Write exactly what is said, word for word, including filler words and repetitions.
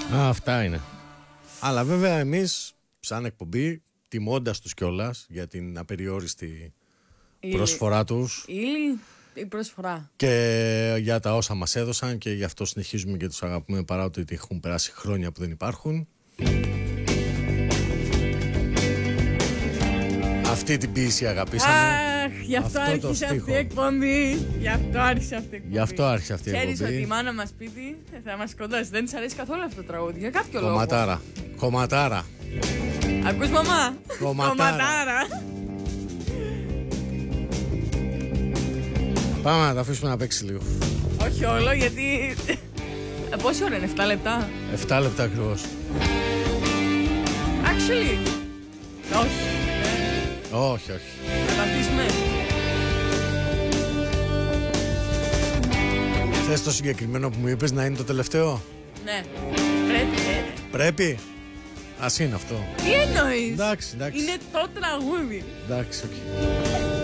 Α, αυτά είναι. Αλλά βέβαια εμείς σαν εκπομπή, τιμώντας τους κιόλας για την απεριόριστη η... προσφορά τους Ήλι, η προσφορά και για τα όσα μας έδωσαν, και γι' αυτό συνεχίζουμε και τους αγαπούμε παρά ότι έχουν περάσει χρόνια που δεν υπάρχουν. Αυτή την ποίηση αγαπήσαμε. Αχ, γι' αυτό, αυτό άρχισε αυτή η εκπομπή. Γι' αυτό άρχισε αυτή η εκπομπή. Γι' αυτό άρχισε αυτή η εκπομπή. Ξέρεις ότι η μάνα μας σπίτι θα μας σκοτώσει. Δεν της αρέσει καθόλου αυτό το τραγούδι. Για κάποιο λόγο. Κομματάρα. Κομματάρα. Ακούς μαμά? Κομματάρα. Πάμε να τα αφήσουμε να παίξει λίγο. Όχι όλο, γιατί... Πόση ώρα είναι, εφτά λεπτά? εφτά λεπτά ακριβώς. Actually, όχι. Όχι, όχι. Θα τα αφήσουμε. Θες το συγκεκριμένο που μου είπες να είναι το τελευταίο? Ναι. Πρέπει, ναι. Πρέπει. Ας είναι αυτό. Τι εννοείς? Εντάξει, εντάξει. Είναι το τραγούδι. Εντάξει, οκ. Okay.